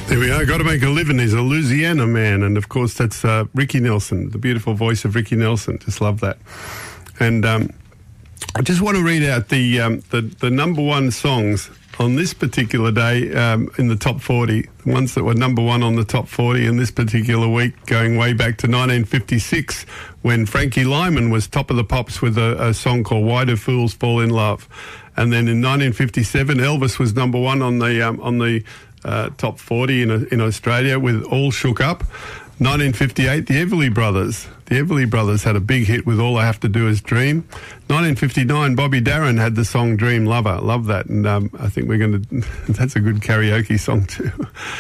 There we are. Got to make a living. He's a Louisiana man. And, of course, that's Ricky Nelson, the beautiful voice of Ricky Nelson. Just love that. And I just want to read out the number one songs on this particular day in the top 40, the ones that were number one on the top 40 in this particular week, going way back to 1956 when Frankie Lyman was top of the pops with a song called Why Do Fools Fall in Love. And then in 1957, Elvis was number one on the top 40 in Australia with All Shook Up. 1958, the Everly Brothers. The Everly Brothers had a big hit with All I Have to Do Is Dream. 1959, Bobby Darin had the song Dream Lover. Love that. And I think we're going to... that's a good karaoke song too.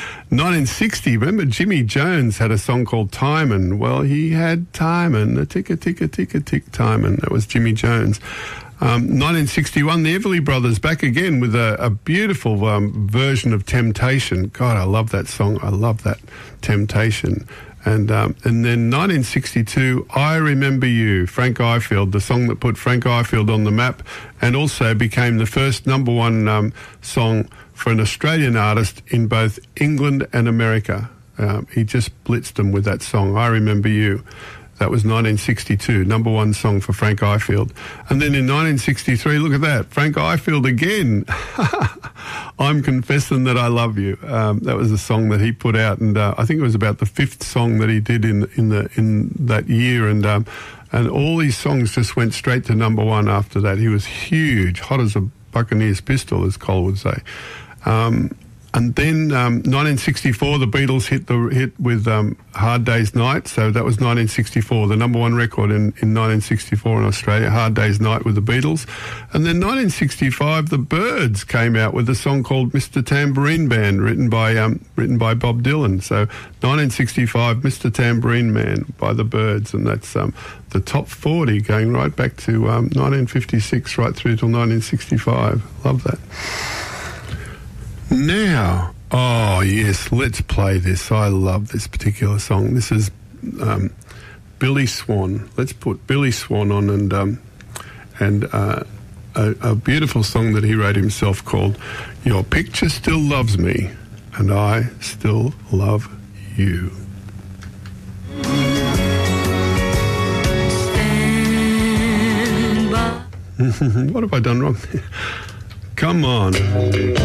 1960, remember Jimmy Jones had a song called Timin'. Well, he had Timin', a tick, Timin'. That was Jimmy Jones. 1961, the Everly Brothers back again with a beautiful version of Temptation. God, I love that song. I love that, Temptation. And then 1962, I Remember You, Frank Ifield, the song that put Frank Ifield on the map and also became the first number one song for an Australian artist in both England and America. He just blitzed them with that song, I Remember You. That was 1962, number one song for Frank Ifield. And then in 1963, look at that, Frank Ifield again. I'm Confessing That I Love You. That was a song that he put out, and I think it was about the fifth song that he did in that year. And all these songs just went straight to number one after that. He was huge, hot as a Buccaneer's pistol, as Cole would say. And then 1964, the Beatles hit with Hard Day's Night. So that was 1964, the number one record in 1964 in Australia, Hard Day's Night with the Beatles. And then 1965, the Byrds came out with a song called Mr. Tambourine Man, written by Bob Dylan. So 1965, Mr. Tambourine Man by the Byrds, and that's the top 40 going right back to 1956 right through till 1965. Love that. Now, oh yes, let's play this. I love this particular song. This is Billy Swan. Let's put Billy Swan on and a beautiful song that he wrote himself called Your Picture Still Loves Me and I Still Love You. Stand by. What have I done wrong? Come on.